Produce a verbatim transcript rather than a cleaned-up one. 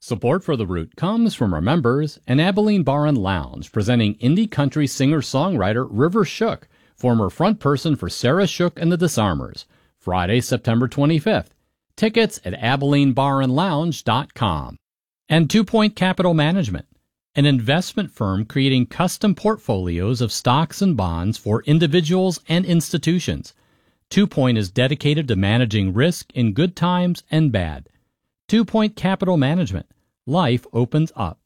Support for The Root comes from our members and Abilene Bar and Lounge, presenting indie country singer-songwriter River Shook, former frontperson for Sarah Shook and the Disarmers, Friday, September twenty-fifth. Tickets at abilene bar and lounge dot com. And Two Point Capital Management, an investment firm creating custom portfolios of stocks and bonds for individuals and institutions. Two Point is dedicated to managing risk in good times and bad. Two Point Capital Management. Life opens up.